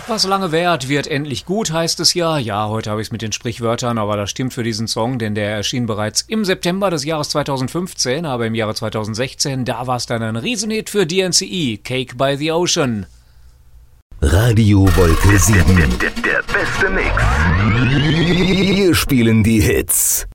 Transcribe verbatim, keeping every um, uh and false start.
Was lange währt, wird endlich gut, heißt es ja. Ja, heute habe ich es mit den Sprichwörtern, aber das stimmt für diesen Song, denn der erschien bereits im September des Jahres zweitausendfünfzehn, aber im Jahre zweitausendsechzehn, da war es dann ein Riesenhit für D N C E, Cake by the Ocean. Radio Wolke sieben. Der, der, der beste Mix. Wir spielen die Hits.